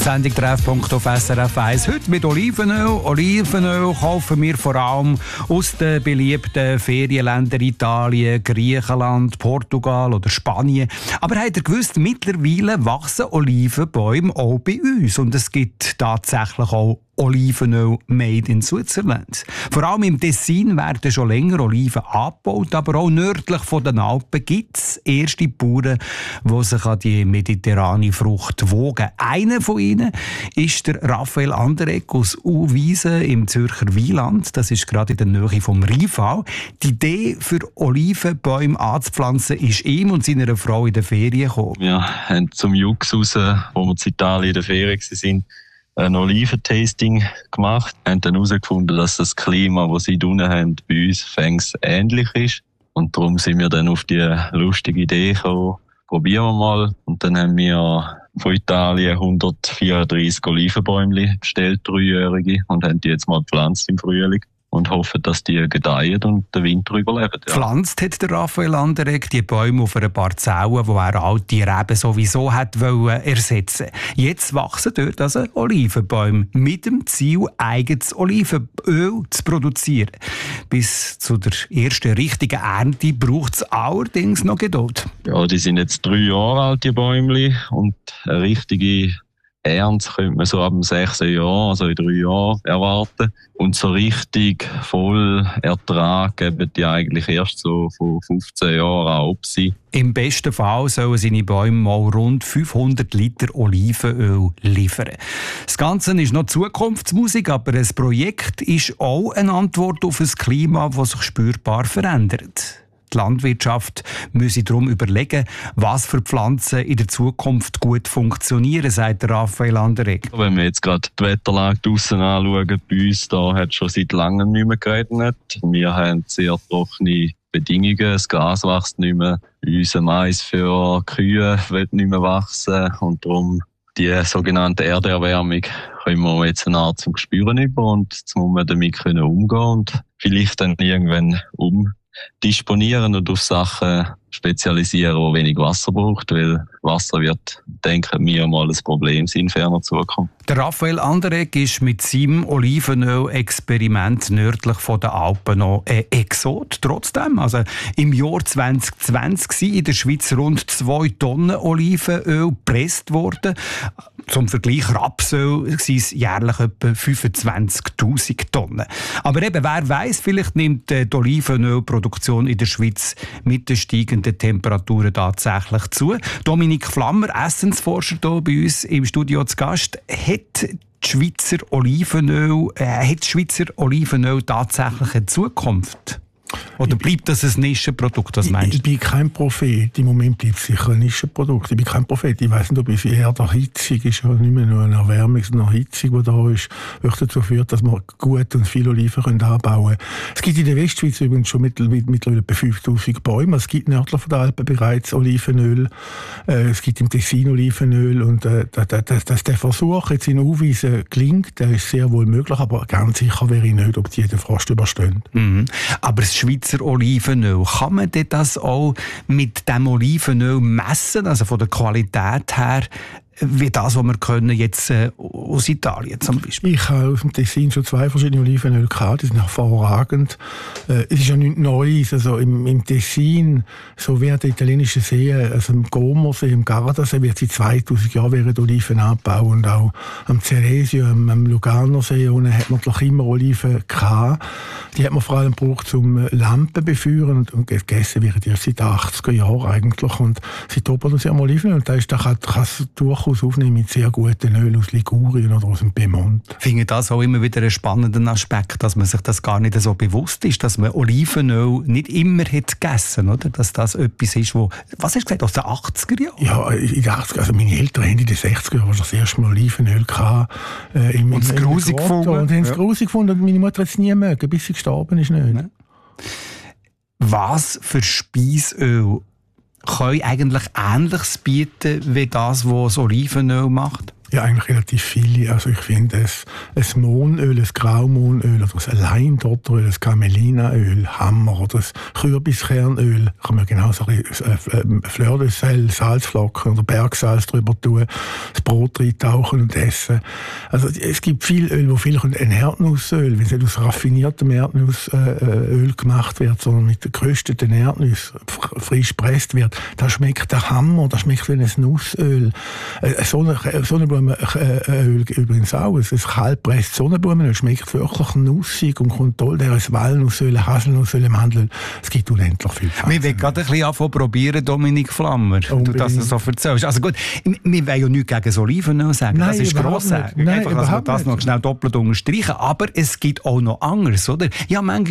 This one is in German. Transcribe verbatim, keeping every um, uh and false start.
Sendung Treffpunkt auf S R F eins. Heute mit Olivenöl. Olivenöl kaufen wir vor allem aus den beliebten Ferienländern Italien, Griechenland, Portugal oder Spanien. Aber habt ihr gewusst, mittlerweile wachsen Olivenbäume auch bei uns. Und es gibt tatsächlich auch Olivenöl made in Switzerland. Vor allem im Tessin werden schon länger Oliven angebaut, aber auch nördlich von den Alpen gibt es erste Bauern, die sich an die mediterrane Frucht wogen. Einer von ihnen ist der Raphael Anderegg aus Uwiesen im Zürcher Wieland. Das ist gerade in der Nähe vom Rheinfall. Die Idee für Olivenbäume anzupflanzen ist ihm und seiner Frau in den Ferien gekommen. Wir haben zum Jux raus, wo wir in Italien in der Ferien waren, ein Oliventasting gemacht, haben dann herausgefunden, dass das Klima, das sie unten haben, bei uns fängs ähnlich ist. Und darum sind wir dann auf die lustige Idee gekommen, probieren wir mal. Und dann haben wir von Italien hundertvierunddreissig Olivenbäume bestellt, dreijährige, und haben die jetzt mal gepflanzt im Frühling. Und hoffen, dass die gedeihen und den Winter überleben. Ja. Pflanzt hat der Raphael Anderegg die Bäume auf einer Parzelle, wo er alte Reben sowieso hat wollen ersetzen. Jetzt wachsen dort also Olivenbäume mit dem Ziel, eigenes Olivenöl zu produzieren. Bis zu der ersten richtigen Ernte braucht es allerdings noch Geduld. Ja, die sind jetzt drei Jahre alt, die Bäume, und eine richtige Ernte könnte man so ab dem sechsten Jahr, also in drei Jahren, erwarten. Und so richtig voll Ertrag geben die eigentlich erst so von fünfzehn Jahren an ab sein. Im besten Fall sollen seine Bäume mal rund fünfhundert Liter Olivenöl liefern. Das Ganze ist noch Zukunftsmusik, aber ein Projekt ist auch eine Antwort auf ein Klima, das sich spürbar verändert. Die Landwirtschaft müsse darum überlegen, was für Pflanzen in der Zukunft gut funktionieren, sagt Raphael Anderegg. Wenn wir jetzt gerade die Wetterlage draussen anschauen, bei uns da hat es schon seit langem nicht mehr geregnet. Wir haben sehr trockene Bedingungen, das Gras wächst nicht mehr, unser Mais für Kühe wird nicht mehr wachsen, und darum die sogenannte Erderwärmung können wir jetzt eine Art zum Spüren über, und jetzt muss man damit können umgehen und vielleicht dann irgendwann um disponieren und auf Sachen spezialisieren, die wenig Wasser braucht, weil Wasser wird, denken wir, mal ein Problem sein in ferner Zukunft. Der Raphael Anderegg ist mit seinem Olivenöl-Experiment nördlich von den Alpen noch ein Exot. Trotzdem, also im Jahr zwanzig zwanzig sind in der Schweiz rund zwei Tonnen Olivenöl gepresst worden. Zum Vergleich, Rapsöl sind es jährlich etwa fünfundzwanzigtausend Tonnen. Aber eben, wer weiss, vielleicht nimmt die Olivenölproduktion in der Schweiz mit den steigenden Temperaturen tatsächlich zu. Dominik Flammer, Essensforscher hier bei uns im Studio zu Gast, hat die Schweizer Olivenöl, äh, hat das Schweizer Olivenöl tatsächlich eine Zukunft? Oder bleibt das ein Nischenprodukt? Was meinst du? Ich bin kein Prophet. Im Moment bleibt es sicher ein Nischenprodukt. Ich bin kein Prophet. Ich weiss nicht, ob es eher der Hitzung ist, ja nicht mehr nur eine Erwärmung, sondern eine Hitzung, die da ist, die dazu führt, dass wir gut und viele Oliven anbauen können. Es gibt in der Westschweiz übrigens schon mittlerweile etwa fünftausend Bäume. Es gibt nördlich von den Alpen bereits Olivenöl. Es gibt im Tessin Olivenöl. Und äh, dass, dass der Versuch jetzt in Uwiesen gelingt, der ist sehr wohl möglich, aber ganz sicher wäre ich nicht, ob die den Frost überstehen. Mhm. Aber das Schweizer Olivenöl, kann man denn das auch mit dem Olivenöl messen, also von der Qualität her, wie das, was wir können jetzt äh, aus Italien zum Beispiel? Ich habe aus dem Tessin schon zwei verschiedene Olivenöl gehabt, die sind hervorragend. Äh, es ist ja nichts Neues. Also im, im Tessin, so wie an den italienischen Seen, also im Comersee, im Gardasee, wird seit zweitausend Jahren während Oliven angebaut. Und auch am Ceresio, am, am Luganersee, unten hat man doch immer Oliven gehabt. Die hat man vor allem gebraucht, um Lampen befeuern, und, und gegessen werden die seit den achtziger Jahren eigentlich. Und seitdem produzieren wir Olivenöl. Und da ist, da kann, kann es durchaus aufnehmen mit sehr guten Ölen aus Ligurien oder aus dem Piemont. Ich finde das auch immer wieder einen spannenden Aspekt, dass man sich das gar nicht so bewusst ist, dass man Olivenöl nicht immer hat gegessen, oder? Dass das etwas ist, wo, was hast du gesagt, aus den achtziger Jahren? Ja, in den achtziger, also meine Eltern haben in den sechziger Jahren das erste Mal Olivenöl gehabt. Äh, im, und es grusig gefunden. Und haben es ja. grusig gefunden, und meine Mutter hat es nie mögen, bis sie gestorben ist. Nicht. Ja. Was für Speisöl können eigentlich Ähnliches bieten wie das, was das Olivenöl macht? Ja, eigentlich relativ viele. Also ich finde, es ein Mohnöl, ein Graumohnöl oder ein Leimdotteröl, ein Camelinaöl, Hammer oder ein Kürbiskernöl, kann man genauso ein Fleur de Sel, Salzflocken oder Bergsalz drüber tun, das Brot reintauchen und essen. Also es gibt viel Öl, wo vielleicht ein Erdnussöl, wenn es nicht aus raffiniertem Erdnussöl gemacht wird, sondern mit gerösteten Erdnüssen frisch presst wird, da schmeckt der Hammer, das schmeckt wie ein Nussöl. Sonnenblumenöl übrigens auch, ein kaltpresst Sonnenblumenöl schmeckt wirklich nussig und kommt toll. Der ist Walnussöl, Haselnussöl, Mandelöl. Es gibt unendlich viel. Wir wollen gerade ein bisschen anfangen probieren, Dominik Flammer, du das so erzählst. Also gut, wir wollen ja nichts gegen das Olivenöl sagen, Nein, das ist grossartig. Einfach, dass wir das noch schnell doppelt unterstreichen. Aber es gibt auch noch anderes, oder? Ja, manchmal